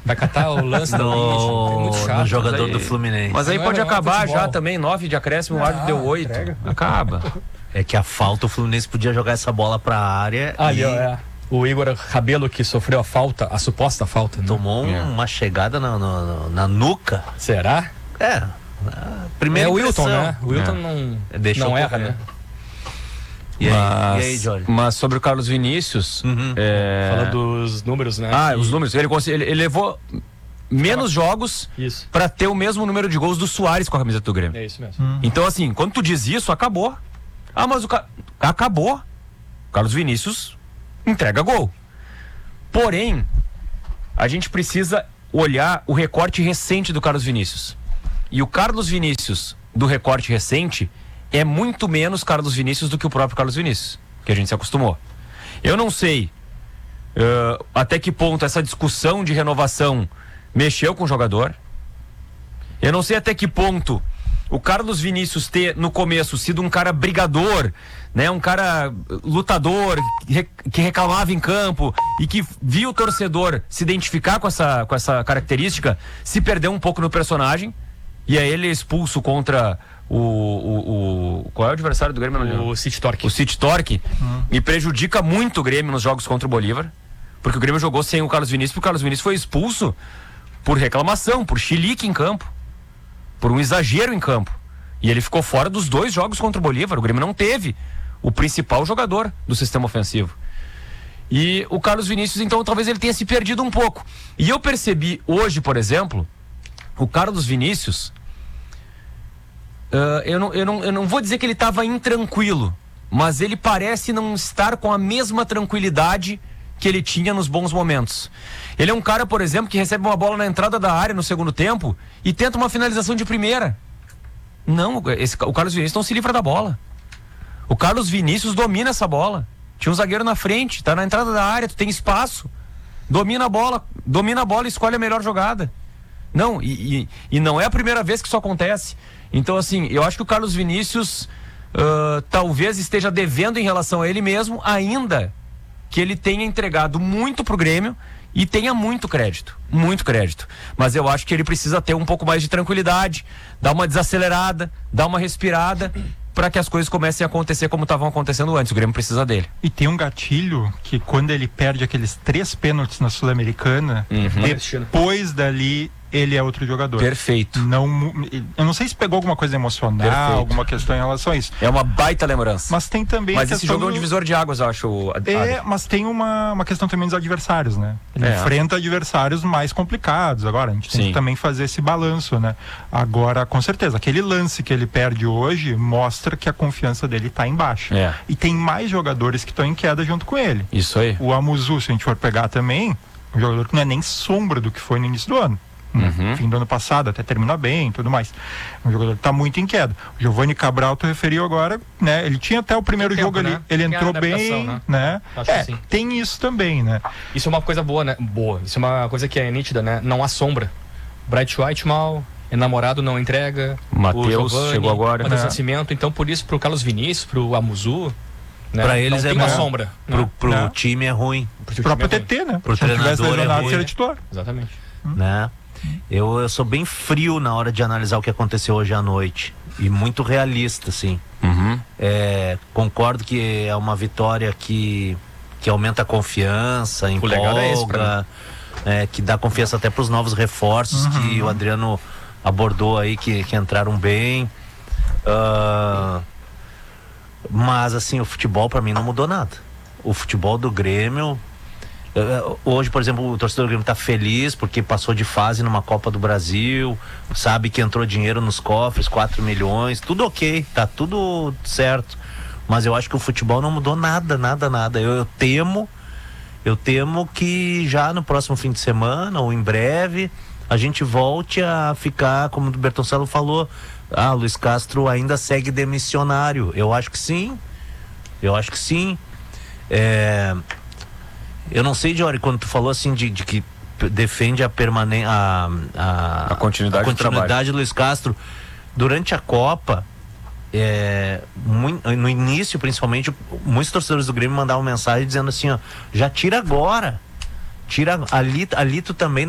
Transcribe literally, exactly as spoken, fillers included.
Vai catar o lance do no, é muito chato, no jogador aí, do Fluminense. Mas aí não pode é, não é acabar futebol. já também, nove de acréscimo, o árbitro Ah, deu oito. entrega. Acaba. É que a falta, o Fluminense podia jogar essa bola pra área Ali, e ó, é. O Igor Rabelo que sofreu a falta, a suposta falta, né? tomou um- É. uma chegada na, na, na nuca. Será? É, a É primeira o Wilton, impressão. né? O Wilton É. não, Deixou não erra, correr. né? E aí, Mas, e aí, Jorge? mas sobre o Carlos Vinícius, Uhum. é... Falando dos números, né? Ah, que- os números. Ele, cons- ele, ele levou menos jogos Isso. pra ter o mesmo número de gols do Soares com a camiseta do Grêmio. É isso mesmo. Então, assim, quando tu diz isso, acabou. Ah, mas o ca... acabou. Carlos Vinícius entrega gol. Porém, a gente precisa olhar o recorte recente do Carlos Vinícius. E o Carlos Vinícius do recorte recente é muito menos Carlos Vinícius do que o próprio Carlos Vinícius, que a gente se acostumou. Eu não sei uh, até que ponto essa discussão de renovação mexeu com o jogador. Eu não sei até que ponto o Carlos Vinícius ter, no começo, sido um cara brigador, né? Um cara lutador, que, re- que reclamava em campo e que via o torcedor se identificar com essa, com essa característica, se perdeu um pouco no personagem. E aí ele é expulso contra o... o, o qual é o adversário do Grêmio? Eu não lembro. O City Torque. O City Torque. E prejudica muito o Grêmio nos jogos contra o Bolívar. Porque o Grêmio jogou sem o Carlos Vinícius, porque o Carlos Vinícius foi expulso por reclamação, por chilique em campo, por um exagero em campo. E ele ficou fora dos dois jogos contra o Bolívar. O Grêmio não teve o principal jogador do sistema ofensivo. E o Carlos Vinícius, então, talvez ele tenha se perdido um pouco. E eu percebi hoje, por exemplo, o Carlos Vinícius, uh, eu, não, eu, não, eu não vou dizer que ele estava intranquilo, mas ele parece não estar com a mesma tranquilidade que ele tinha nos bons momentos. Ele é um cara, por exemplo, que recebe uma bola na entrada da área no segundo tempo e tenta uma finalização de primeira. Não, esse, o Carlos Vinícius não se livra da bola. O Carlos Vinícius domina essa bola. Tinha um zagueiro na frente, tá na entrada da área, tu tem espaço. Domina a bola, domina a bola e escolhe a melhor jogada. Não, e, e, e não é a primeira vez que isso acontece. Então, assim, eu acho que o Carlos Vinícius uh, talvez esteja devendo em relação a ele mesmo, ainda que ele tenha entregado muito pro Grêmio e tenha muito crédito, muito crédito. Mas eu acho que ele precisa ter um pouco mais de tranquilidade, dar uma desacelerada, dar uma respirada, para que as coisas comecem a acontecer como estavam acontecendo antes. O Grêmio precisa dele. E tem um gatilho que quando ele perde aqueles três pênaltis na Sul-Americana, Uhum. depois dali ele é outro jogador. Perfeito. Não, mu- eu não sei se pegou alguma coisa emocional, Perfeito. alguma questão em relação a isso. É uma baita lembrança. Mas tem também Mas a esse questão jogo é um do- divisor de águas, eu acho. É, mas tem uma, uma questão também dos adversários, né? Ele É. enfrenta adversários mais complicados. Agora, a gente tem Sim. que também fazer esse balanço, né? Agora, com certeza, aquele lance que ele perde hoje mostra que a confiança dele está em baixa. É. E tem mais jogadores que estão em queda junto com ele. Isso aí. O Amuzu, se a gente for pegar também, um jogador que não é nem sombra do que foi no início do ano. Uhum. Fim do ano passado, até termina bem e tudo mais. Um jogador que está muito em queda. O Giovanni Cabral, tu referiu agora, né? Ele tinha até o primeiro Tempo, jogo ali, né? ele Tem a entrou adaptação, bem, né? né? Acho É, que sim. tem isso também, né? Isso é uma coisa boa, né? Boa. Isso é uma coisa que é nítida, né? Não há sombra. Bright White mal, enamorado não entrega. Mateus o Giovani, chegou agora. Matheus É. Nascimento. Então, por isso, pro Carlos Vinícius, pro Amuzu, né? Pra eles não é tem uma bom. sombra. Pro, né? pro Não. time é ruim, Pro O time próprio é ruim. T T, né? Pro Se não tivesse treinador é lesionado, ruim. seria titular. Exatamente. né? Eu, eu sou bem frio na hora de analisar o que aconteceu hoje à noite. E muito realista, assim. Uhum. É, concordo que é uma vitória que, que aumenta a confiança, O legado é esse pra empolga, é, que dá confiança até para os novos reforços que o Adriano abordou aí, que, que entraram bem. Ah, mas assim, o futebol para mim não mudou nada. O futebol do Grêmio, eh, hoje, por exemplo, o torcedor do Grêmio está feliz porque passou de fase numa Copa do Brasil, sabe que entrou dinheiro nos cofres, quatro milhões, tudo ok, tá tudo certo. Mas eu acho que o futebol não mudou nada, nada, nada. Eu, eu temo, eu temo que já no próximo fim de semana ou em breve a gente volte a ficar, como o Bertoncello falou, ah, Luiz Castro ainda segue demissionário. Eu acho que sim, eu acho que sim. É... Eu não sei, Jory, quando tu falou assim de, de que defende a permanência, a, a, A continuidade do a continuidade do Luiz Castro durante a Copa, é, mui- no início principalmente, muitos torcedores do Grêmio mandavam mensagem dizendo assim, ó, já tira agora, tira ali, ali tu também